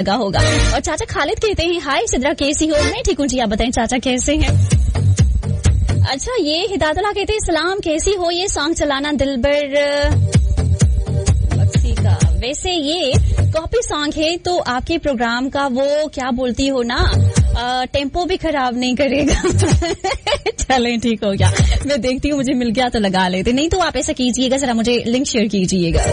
लगा होगा। और चाचा खालिद कहते हैं हाय सिद्रा कैसी हो? मैं ठीक हूँ जी, आप बताएं चाचा कैसे हैं? अच्छा ये हिदायतुल्लाह कहते हैं सलाम कैसी हो? ये सॉन्ग चलाना दिलबर बक्सी का। वैसे ये कॉपी सॉन्ग है तो आपके प्रोग्राम का वो क्या बोलती हो ना, टेम्पो भी खराब नहीं करेगा। चलें ठीक हो गया, मैं देखती हूँ मुझे मिल गया तो लगा लेते, नहीं तो आप ऐसा कीजिएगा जरा मुझे लिंक शेयर कीजिएगा।